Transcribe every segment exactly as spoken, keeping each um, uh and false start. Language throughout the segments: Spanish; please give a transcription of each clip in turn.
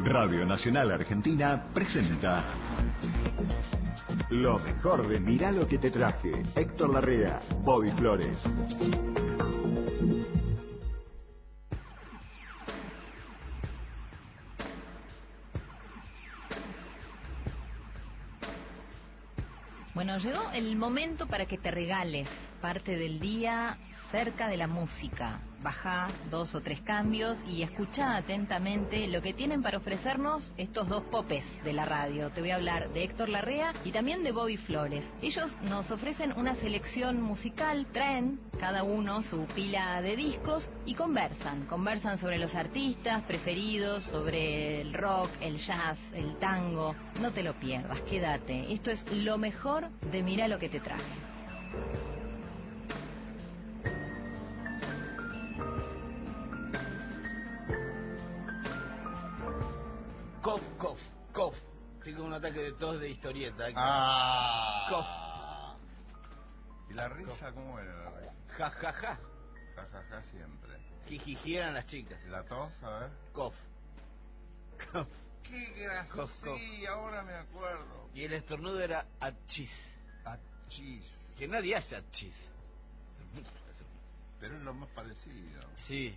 Radio Nacional Argentina presenta lo mejor de Mirá lo que te traje. Héctor Larrea, Bobby Flores. Bueno, llegó el momento para que te regales parte del día cerca de la música. Bajá dos o tres cambios y escuchá atentamente lo que tienen para ofrecernos estos dos popes de la radio. Te voy a hablar de Héctor Larrea y también de Bobby Flores. Ellos nos ofrecen una selección musical, traen cada uno su pila de discos y conversan. Conversan sobre los artistas preferidos, sobre el rock, el jazz, el tango. No te lo pierdas, quédate. Esto es lo mejor de Mirá lo que te traje. Cof, cof, cof. Tengo un ataque de tos de historieta. Ah. Cof. ¿Y la risa cómo era la risa? Ja, ja, ja. Ja, ja, ja siempre. Jijiji eran las chicas. ¿Y la tos? A ver. Cof. Cof. ¡Qué gracioso! Sí, ahora me acuerdo. Y el estornudo era achis. Achis. Que nadie hace achis. Pero es lo más parecido. Sí.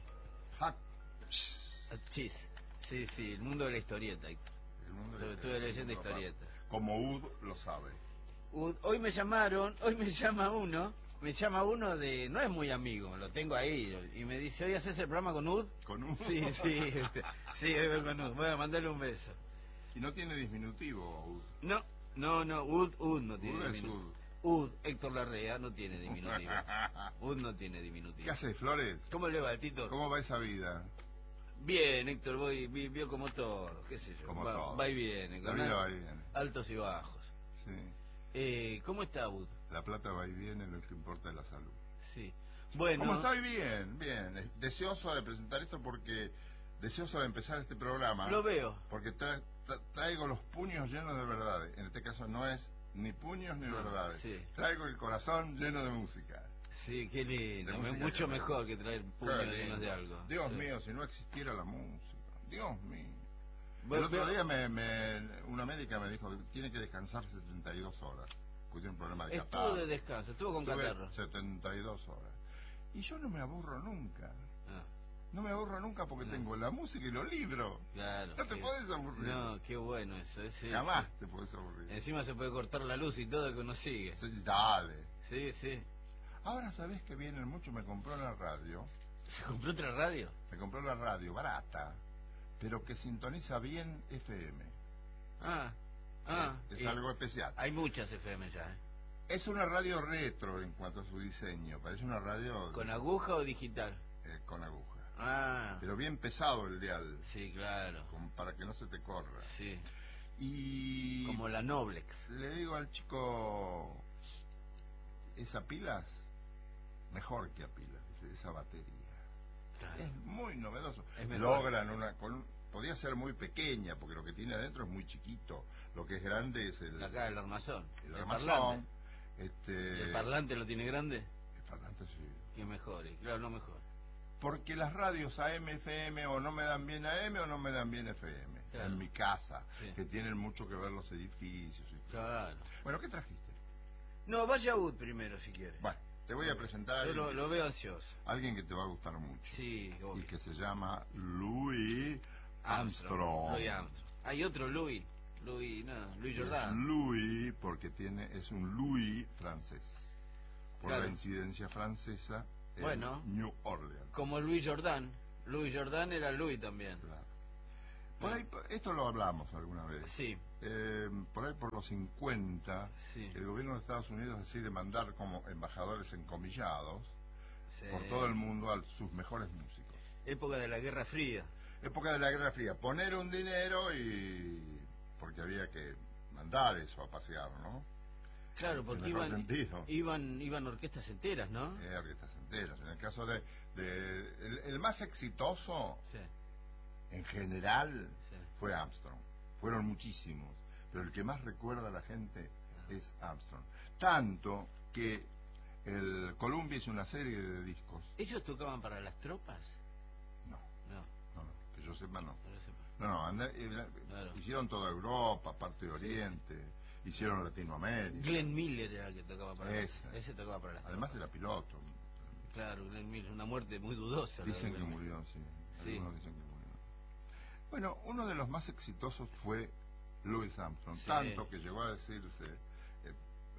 Achis. Achis. Sí, sí, el mundo de la historieta. El mundo de Estuve leyendo historieta. Como Ud lo sabe. Ud, hoy me llamaron, hoy me llama uno, me llama uno de, no es muy amigo, lo tengo ahí, y me dice, ¿hoy haces el programa con Ud? ¿Con Ud? Sí, sí, sí, hoy voy con Ud, voy a mandarle un beso. ¿Y no tiene disminutivo Ud? No, no, no, Ud, Ud no tiene Ud diminutivo. Es Ud, Héctor Larrea no tiene diminutivo. Ud no tiene diminutivo. ¿Qué haces, Flores? ¿Cómo le va, Tito? ¿Cómo va esa vida? Bien, Héctor, voy, vi, vio como todo, qué sé yo. Como va, todo. Va y viene. La vida va y viene. Altos y bajos. Sí. Eh, ¿Cómo está, Ud? La plata va y viene, lo que importa es la salud. Sí. Bueno. ¿Cómo estoy? Bien, bien. Deseoso de presentar esto porque... Deseoso de empezar este programa. Lo veo. Porque tra tra traigo los puños llenos de verdades. En este caso no es ni puños ni no, verdades. Sí. Traigo el corazón lleno de música. Sí, qué lindo. Mucho mejor que traer puños llenos de algo. Dios sí. mío, si no existiera la música. Dios mío. Bueno, el otro pero... día me, me, una médica me dijo que tiene que descansar setenta y dos horas. Porque tiene un problema de estuvo catarro. de descanso, estuvo con Estuve catarro. setenta y dos horas. Y yo no me aburro nunca. Ah. No me aburro nunca porque no. tengo la música y los libros. Claro. No te sí. podés aburrir. No, qué bueno eso. Sí, Jamás sí. te podés aburrir. Encima se puede cortar la luz y todo que uno sigue. Sí, dale. Sí, sí. Ahora sabés que vienen mucho, me compró la radio. ¿Se compró otra radio? Me compró la radio, barata, pero que sintoniza bien F M. Ah, ah. Es, es algo especial. Hay muchas F M ya, ¿eh? Es una radio retro en cuanto a su diseño. Parece una radio... ¿Con aguja o digital? Eh, con aguja. Ah. Pero bien pesado el dial. Sí, claro. Como para que no se te corra. Sí. Y... Como la Noblex. Le digo al chico... Esa pilas... Mejor que a pilas, esa batería. Claro. Es muy novedoso. Es Logran una... Con, podía ser muy pequeña, porque lo que tiene adentro es muy chiquito. Lo que es grande es el... Acá el armazón. El, el armazón. Parlante. Este... ¿El parlante lo tiene grande? El parlante sí. Que mejor, claro, no mejor. Porque las radios A M, F M o no me dan bien A M o no me dan bien F M. Claro. En mi casa, sí. Que tienen mucho que ver los edificios. Y claro. Bueno, ¿qué trajiste? No, vaya Ud primero si quieres. Bueno, te voy a presentar... Yo lo, lo veo ansioso. Alguien que te va a gustar mucho. Sí, obvio. Y que se llama Louis Armstrong. Armstrong. Louis Armstrong. Hay otro Louis. Louis, no, Louis Jordan. Es Louis porque tiene, es un Louis francés. Por claro. La incidencia francesa en bueno, New Orleans. Como Louis Jordan. Louis Jordan era Louis también. Claro. Por ahí, esto lo hablamos alguna vez. Sí. Eh, por ahí por los cincuenta, sí. El gobierno de Estados Unidos decide mandar como embajadores encomillados sí. Por todo el mundo a sus mejores músicos. Época de la Guerra Fría. Época de la Guerra Fría. Poner un dinero y... porque había que mandar eso a pasear, ¿no? Claro, porque iban, iban iban orquestas enteras, ¿no? Eh, orquestas enteras. En el caso de... de el, el más exitoso... Sí. En general sí. Fue Armstrong. Fueron muchísimos, pero el que más recuerda a la gente ah. es Armstrong. Tanto que el Columbia hizo una serie de discos. ¿Ellos tocaban para las tropas? No, no, no, no. Que yo sepa Europa no. No, no, and, claro. Hicieron toda Europa, parte de Oriente, sí. Hicieron Latinoamérica. Glenn Miller era el que tocaba para Esa. Ese tocaba para las Además era piloto. Claro, Glenn Miller, una muerte muy dudosa. Dicen que murió, sí. Sí. Algunos dicen que murió. Bueno, uno de los más exitosos fue Louis Armstrong, sí. Tanto que llegó a decirse eh,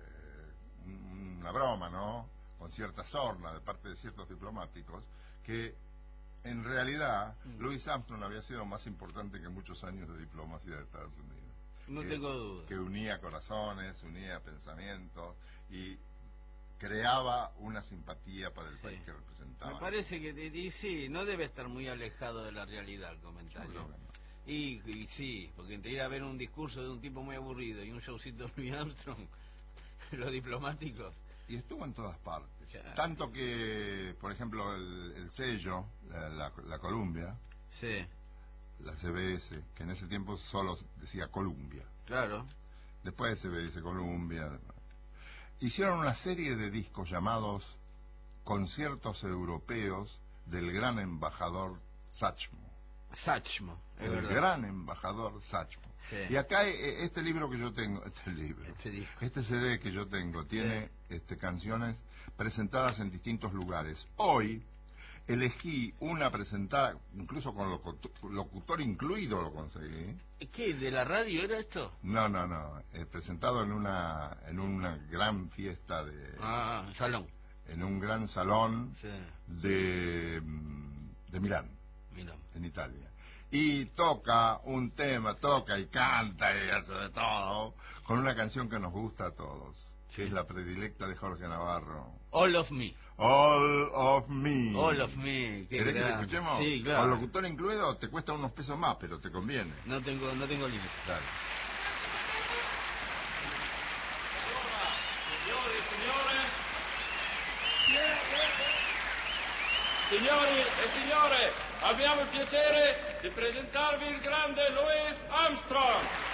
eh, una broma, ¿no? Con cierta sorna de parte de ciertos diplomáticos, que en realidad mm. Louis Armstrong había sido más importante que muchos años de diplomacia de Estados Unidos. No que, tengo duda. Que unía corazones, unía pensamientos y creaba una simpatía para el sí. país que representaba. Me parece que, y, sí, no debe estar muy alejado de la realidad el comentario. No, no. Y, y sí, porque entre ir a ver un discurso de un tipo muy aburrido y un showcito de Louis Armstrong, los diplomáticos... Y estuvo en todas partes. Ya. Tanto que, por ejemplo, el, el sello, la, la, la Columbia, sí. la C B S, que en ese tiempo solo decía Columbia. Claro. Después C B S Columbia. Hicieron una serie de discos llamados Conciertos Europeos del Gran Embajador Satchmo. Satchmo, es el verdad. Gran Embajador Satchmo. Sí. Y acá este libro que yo tengo, este libro, este, disco. este C D que yo tengo, tiene sí. este, canciones presentadas en distintos lugares. Hoy elegí una presentada, incluso con locutor, locutor incluido lo conseguí. ¿Qué? ¿De la radio era esto? No, no, no. Eh, presentado en una en una gran fiesta de... Ah, salón. En un gran salón sí. de, de Milán. Milán. En Italia. Y toca un tema, toca y canta y hace de todo, con una canción que nos gusta a todos, que sí. es la predilecta de Jorge Navarro. All of Me. All of Me. All of Me. ¿Querés que la escuchemos? Sí, claro. Con locutor incluido te cuesta unos pesos más, pero te conviene. No tengo, no tengo límite. Claro. Signori e signore, abbiamo il piacere di presentarvi il grande Louis Armstrong.